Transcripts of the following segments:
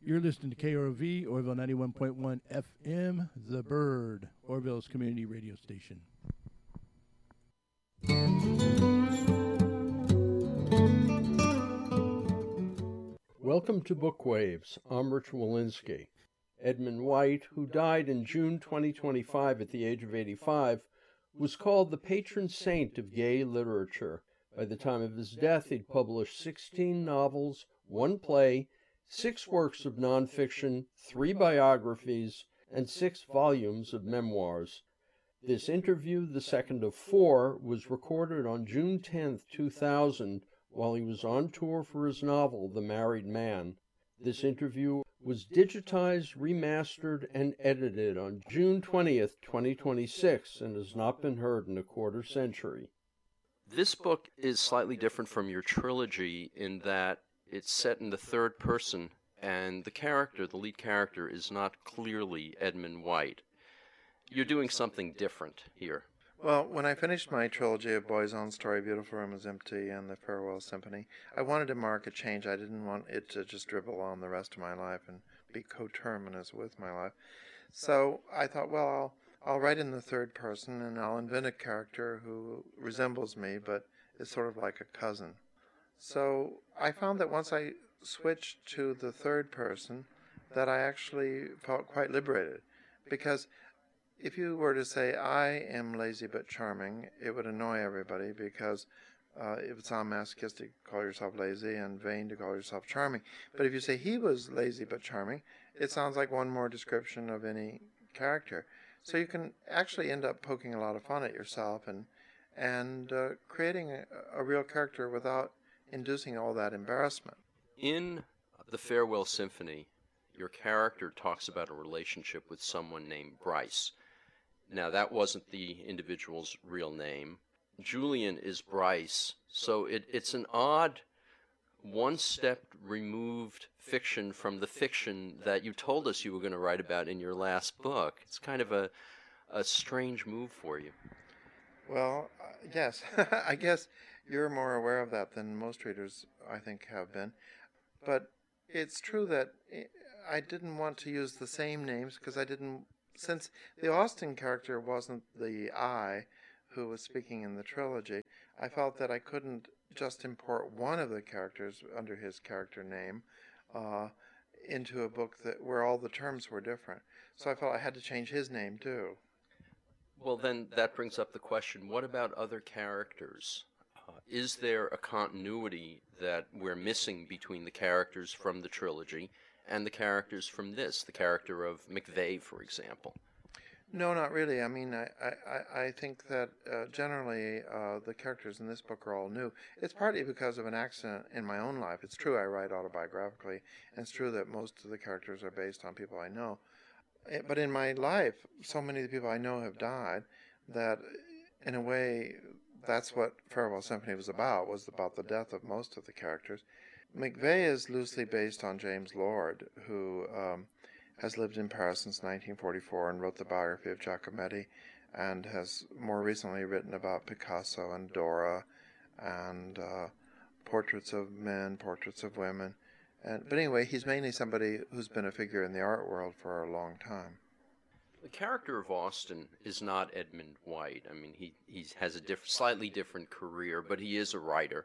You're listening to KROV, Orville 91.1 FM, The Bird, Orville's community radio station. Welcome to Bookwaves. I'm Rich Walensky. Edmund White, who died in June 2025 at the age of 85, was called the patron saint of gay literature. By the time of his death, he'd published 16 novels, 1 play, 6 works of nonfiction, 3 biographies, and 6 volumes of memoirs. This interview, the second of 4, was recorded on June 10, 2000, while he was on tour for his novel, The Married Man. This interview was digitized, remastered, and edited on June 20th, 2026, and has not been heard in a quarter century. This book is slightly different from your trilogy in that it's set in the third person, and the lead character, is not clearly Edmund White. You're doing something different here. Well, when I finished my trilogy of Boy's Own Story, Beautiful Room Is Empty, and The Farewell Symphony, I wanted to mark a change. I didn't want it to just dribble on the rest of my life and be coterminous with my life. So I thought, well, I'll write in the third person, and I'll invent a character who resembles me, but is sort of like a cousin. So I found that once I switched to the third person, that I actually felt quite liberated. Because if you were to say, I am lazy but charming, it would annoy everybody, because if it sounds masochistic to call yourself lazy and vain to call yourself charming. But if you say he was lazy but charming, it sounds like one more description of any character. So you can actually end up poking a lot of fun at yourself and creating a real character without inducing all that embarrassment. In The Farewell Symphony, your character talks about a relationship with someone named Bryce. Now, that wasn't the individual's real name. Julian is Bryce, so it's an odd, one-step removed fiction from the fiction that you told us you were going to write about in your last book. It's kind of a strange move for you. Well, yes, I guess you're more aware of that than most readers, I think, have been. But it's true that I didn't want to use the same names because since the Austen character wasn't the I who was speaking in the trilogy, I felt that I couldn't just import one of the characters under his character name into a book where all the terms were different. So I felt I had to change his name too. Well, then that brings up the question, what about other characters? Is there a continuity that we're missing between the characters from the trilogy and the characters from this, the character of McVeigh, for example? No, not really. I mean, I think that generally the characters in this book are all new. It's partly because of an accident in my own life. It's true I write autobiographically, and it's true that most of the characters are based on people I know. But in my life, so many of the people I know have died that, in a way, that's what Farewell Symphony was about the death of most of the characters. McVeigh is loosely based on James Lord, who has lived in Paris since 1944 and wrote the biography of Giacometti, and has more recently written about Picasso and Dora, and portraits of men, portraits of women. But anyway, he's mainly somebody who's been a figure in the art world for a long time. The character of Austen is not Edmund White. I mean, he has a slightly different career, but he is a writer.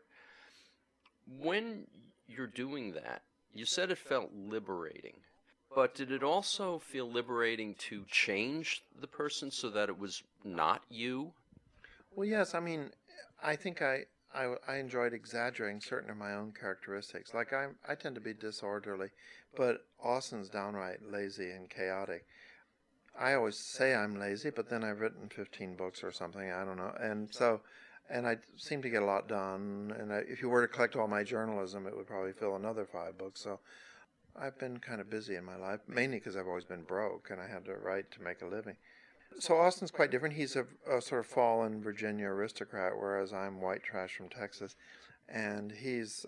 When you're doing that, you said it felt liberating, but did it also feel liberating to change the person so that it was not you? Well, yes. I mean, I think I enjoyed exaggerating certain of my own characteristics. Like I tend to be disorderly, but Austen's downright lazy and chaotic. I always say I'm lazy, but then I've written 15 books or something, I don't know. And I seem to get a lot done. And if you were to collect all my journalism, it would probably fill another 5 books. So I've been kind of busy in my life, mainly because I've always been broke and I had to write to make a living. So Austen's quite different. He's a sort of fallen Virginia aristocrat, whereas I'm white trash from Texas. And he's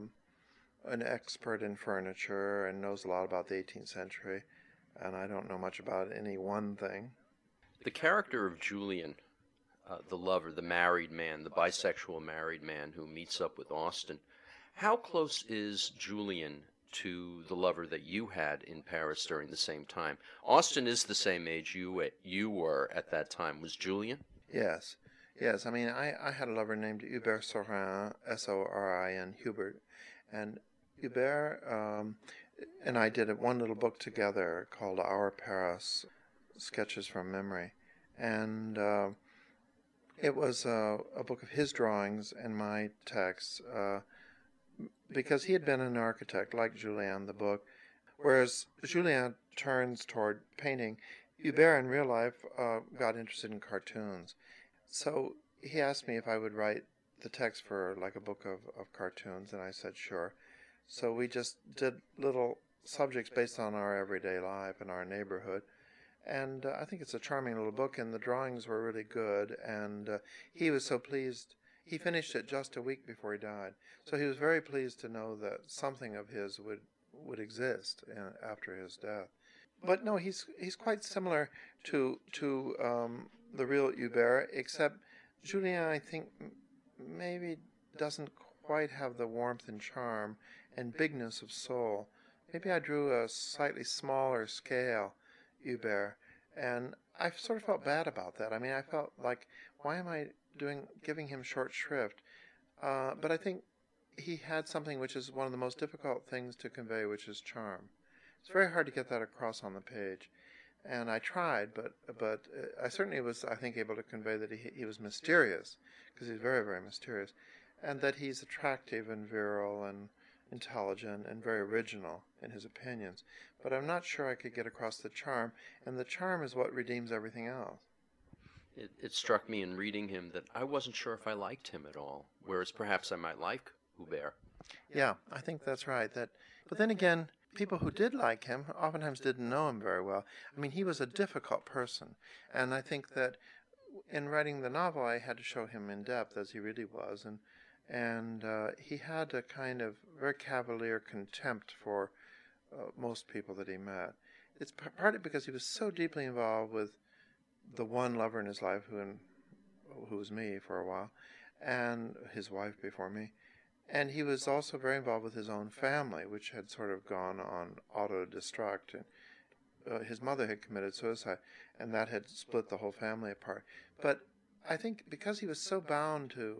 an expert in furniture and knows a lot about the 18th century. And I don't know much about any one thing. The character of Julian, the lover, the married man, the bisexual married man who meets up with Austen, how close is Julian to the lover that you had in Paris during the same time. Austen is the same age you were at that time. Was Julian? Yes. Yes, I mean, I had a lover named Hubert Sorin, Sorin, Hubert. And Hubert and I did one little book together called Our Paris, Sketches from Memory. And it was a book of his drawings and my texts, because he had been an architect, like Julien, the book. Whereas Julien turns toward painting, Hubert in real life got interested in cartoons. So he asked me if I would write the text for like a book of cartoons, and I said sure. So we just did little subjects based on our everyday life and our neighborhood. And I think it's a charming little book, and the drawings were really good, and he was so pleased. He finished it just a week before he died. So he was very pleased to know that something of his would exist after his death. But no, he's quite similar to the real Hubert, except Julien, I think, maybe doesn't quite have the warmth and charm and bigness of soul. Maybe I drew a slightly smaller scale Hubert, and I sort of felt bad about that. I mean, I felt like, why am I giving him short shrift? But I think he had something which is one of the most difficult things to convey, which is charm. It's very hard to get that across on the page. And I tried, but I certainly was, I think, able to convey that he was mysterious, because he's very, very mysterious, and that he's attractive and virile and intelligent and very original in his opinions. But I'm not sure I could get across the charm, and the charm is what redeems everything else. It struck me in reading him that I wasn't sure if I liked him at all, whereas perhaps I might like Hubert. Yeah, I think that's right. But then again, people who did like him oftentimes didn't know him very well. I mean, he was a difficult person, and I think that in writing the novel, I had to show him in depth as he really was, and he had a kind of very cavalier contempt for most people that he met. It's partly because he was so deeply involved with the one lover in his life, who was me for a while, and his wife before me. And he was also very involved with his own family, which had sort of gone on auto-destruct. And his mother had committed suicide, and that had split the whole family apart. But I think because he was so bound to